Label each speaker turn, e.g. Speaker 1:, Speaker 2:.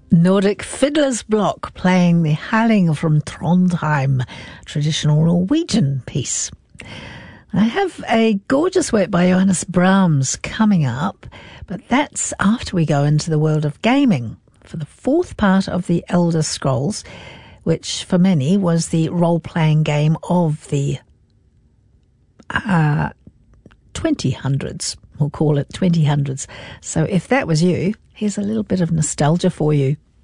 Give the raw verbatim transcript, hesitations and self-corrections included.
Speaker 1: Nordic Fiddler's Block playing the Halling from Trondheim, traditional Norwegian piece. I have a gorgeous work by Johannes Brahms coming up, but that's after we go into the world of gaming for the fourth part of the Elder Scrolls, which for many was the role-playing game of the uh, twenty hundreds. We'll call it twenty hundreds. So if that was you, here's a little bit of nostalgia for you.